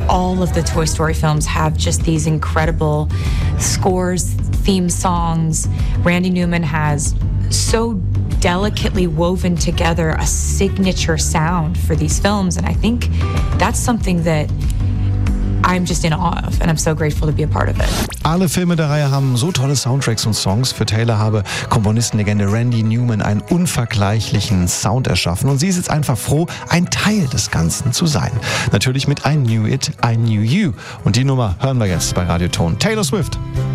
all of the Toy Story films have just these incredible scores, theme songs. Randy Newman has so delicately woven together a signature sound for these films, and I think that's something that I'm just in awe of, and I'm so grateful to be a part of it. Alle Filme der Reihe haben so tolle Soundtracks und Songs. Für Taylor habe Komponistenlegende Randy Newman einen unvergleichlichen Sound erschaffen und sie ist jetzt einfach froh, ein Teil des Ganzen zu sein. Natürlich mit I Knew It, I Knew You. Und die Nummer hören wir jetzt bei Radioton. Taylor Swift.